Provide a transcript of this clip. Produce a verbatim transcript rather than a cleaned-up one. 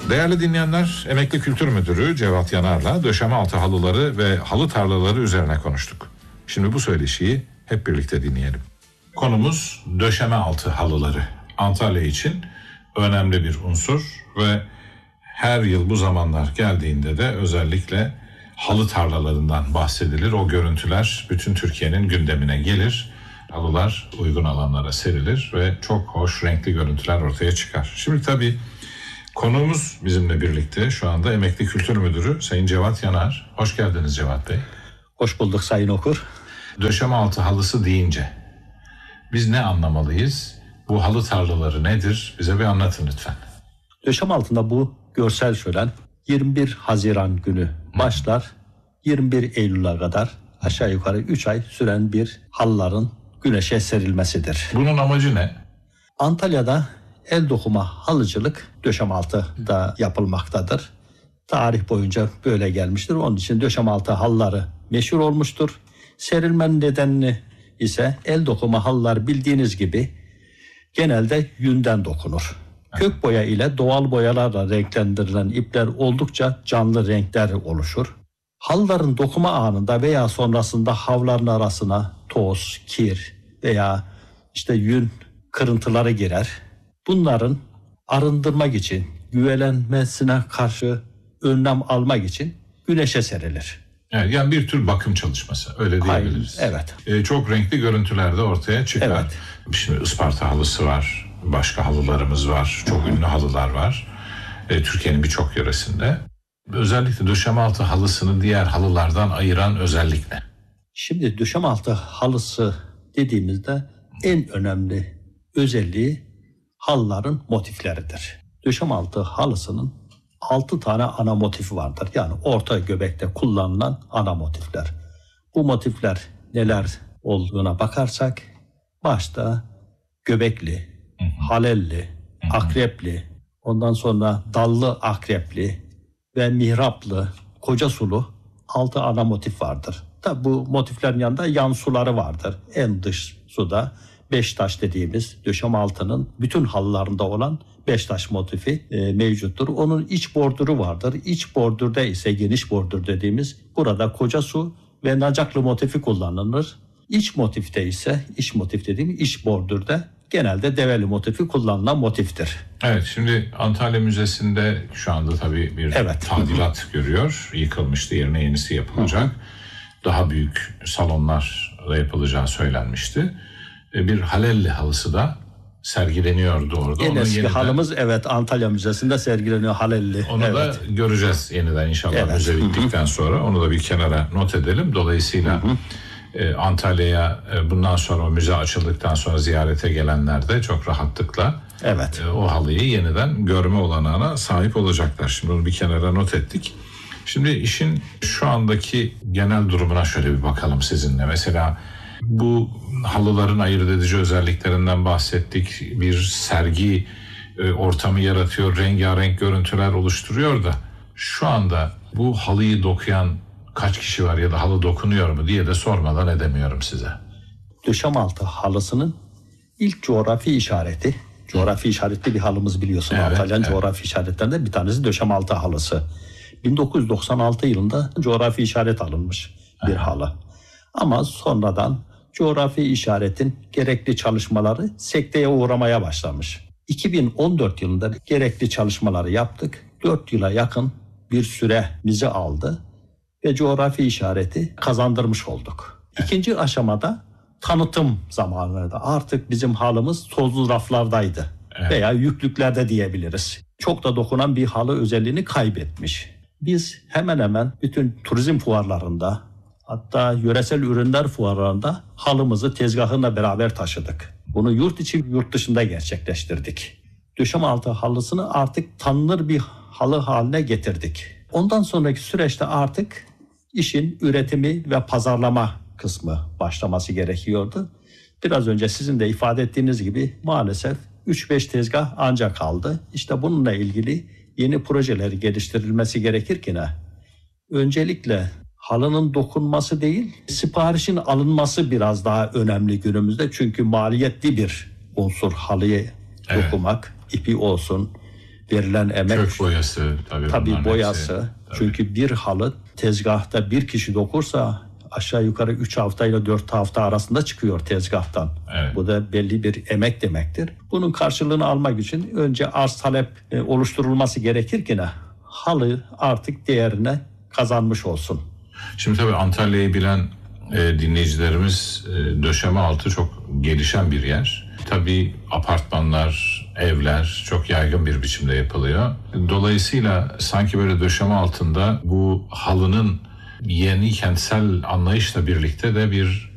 Değerli dinleyenler, Emekli Kültür Müdürü Cevat Yanar'la döşeme altı halıları ve halı tarlaları üzerine konuştuk. Şimdi bu söyleşiyi hep birlikte dinleyelim. Konumuz döşeme altı halıları. Antalya için önemli bir unsur ve her yıl bu zamanlar geldiğinde de özellikle halı tarlalarından bahsedilir. O görüntüler bütün Türkiye'nin gündemine gelir. Halılar uygun alanlara serilir ve çok hoş renkli görüntüler ortaya çıkar. Şimdi tabii konuğumuz bizimle birlikte şu anda Emekli Kültür Müdürü Sayın Cevat Yanar. Hoş geldiniz Cevat Bey. Hoş bulduk Sayın Okur. Döşeme altı halısı deyince biz ne anlamalıyız? Bu halı tarlaları nedir? Bize bir anlatın lütfen. Döşeme altında bu görsel şölen yirmi bir Haziran günü başlar. yirmi bir Eylül'e kadar aşağı yukarı üç ay süren bir halıların güneşe serilmesidir. Bunun amacı ne? Antalya'da el dokuma halıcılık döşeme altıda yapılmaktadır. Tarih boyunca böyle gelmiştir. Onun için döşeme altı halıları meşhur olmuştur. Serilmenin nedenini ise el dokuma halılar bildiğiniz gibi genelde yünden dokunur. Kök boya ile doğal boyalarla renklendirilen ipler oldukça canlı renkler oluşur. Halıların dokuma anında veya sonrasında havların arasına toz, kir veya işte yün kırıntıları girer. Bunların arındırmak için, güvelenmesine karşı önlem almak için güneşe serilir. Evet, yani bir tür bakım çalışması, öyle diyebiliriz. Hayır, evet. Ee, çok renkli görüntüler de ortaya çıkar. Evet. Şimdi Isparta halısı var, başka halılarımız var, çok ünlü halılar var. Ee, Türkiye'nin birçok yöresinde. Özellikle döşeme altı halısını diğer halılardan ayıran özellik ne? Şimdi döşeme altı halısı dediğimizde en önemli özelliği halıların motifleridir. Döşeme altı halısının altı tane ana motifi vardır. Yani orta göbekte kullanılan ana motifler. Bu motifler neler olduğuna bakarsak başta göbekli, halelli, akrepli, ondan sonra dallı akrepli ve mihraplı, koca sulu altı ana motif vardır. Tabi bu motiflerin yanında yan suları vardır. En dış suda beş taş dediğimiz döşeme altının bütün halılarında olan beş taş motifi e, mevcuttur. Onun iç bordürü vardır. İç bordürde ise geniş bordür dediğimiz burada koca su ve nacaklı motifi kullanılır. İç motifte ise iç motif dediğimiz iç bordürde genelde develi motifi kullanılan motiftir. Evet, şimdi Antalya Müzesi'nde şu anda tabii bir evet. tadilat görüyor. Yıkılmıştı, yerine yenisi yapılacak. Hı hı. Daha büyük salonlar da yapılacağı söylenmişti. Bir Halelli halısı da sergileniyordu orada. En Onu eski yeniden, halımız evet Antalya Müzesi'nde sergileniyor Halelli. Onu evet. da göreceğiz yeniden inşallah evet. Müze bittikten Hı-hı. sonra. Onu da bir kenara not edelim. Dolayısıyla e, Antalya'ya e, bundan sonra o müze açıldıktan sonra ziyarete gelenler de çok rahatlıkla evet. e, o halıyı yeniden görme olanağına sahip olacaklar. Şimdi onu bir kenara not ettik. Şimdi işin şu andaki genel durumuna şöyle bir bakalım sizinle. Mesela bu halıların ayırt edici özelliklerinden bahsettik. Bir sergi e, ortamı yaratıyor, rengarenk görüntüler oluşturuyor da şu anda bu halıyı dokuyan kaç kişi var ya da halı dokunuyor mu diye de sormadan edemiyorum size. Döşeme altı halısının ilk coğrafi işareti, coğrafi işaretli bir halımız biliyorsun. Evet, Antalya'nın evet. coğrafi işaretlerinden bir tanesi döşeme altı halısı. bin dokuz yüz doksan altı yılında coğrafi işaret alınmış bir evet. halı. Ama sonradan coğrafi işaretin gerekli çalışmaları sekteye uğramaya başlamış. iki bin on dört yılında gerekli çalışmaları yaptık. dört yıla yakın bir süremizi aldı ve coğrafi işareti kazandırmış olduk. İkinci aşamada tanıtım zamanında artık bizim halımız tozlu raflardaydı evet. veya yüklüklerde diyebiliriz. Çok da dokunan bir halı özelliğini kaybetmiş. Biz hemen hemen bütün turizm fuarlarında, hatta yöresel ürünler fuarlarında halımızı tezgahınla beraber taşıdık. Bunu yurt içi yurt dışında gerçekleştirdik. Döşeme altı halısını artık tanınır bir halı haline getirdik. Ondan sonraki süreçte artık işin üretimi ve pazarlama kısmı başlaması gerekiyordu. Biraz önce sizin de ifade ettiğiniz gibi maalesef üç beş tezgah ancak kaldı. İşte bununla ilgili yeni projeler geliştirilmesi gerekirken öncelikle halının dokunması değil, siparişin alınması biraz daha önemli günümüzde. Çünkü maliyetli bir unsur halıyı evet. dokumak, ipi olsun verilen emek. Kök boyası tabii. Tabii boyası. Hepsi, tabii. Çünkü bir halı tezgahta bir kişi dokursa aşağı yukarı üç hafta ile dört hafta arasında çıkıyor tezgahtan. Evet. Bu da belli bir emek demektir. Bunun karşılığını almak için önce arz talep e, oluşturulması gerekir ki ne? Halı artık değerine kazanmış olsun. Şimdi tabii Antalya'yı bilen e, dinleyicilerimiz e, döşeme altı çok gelişen bir yer. Tabii apartmanlar, evler çok yaygın bir biçimde yapılıyor. Dolayısıyla sanki böyle döşeme altında bu halının yeni kentsel anlayışla birlikte de bir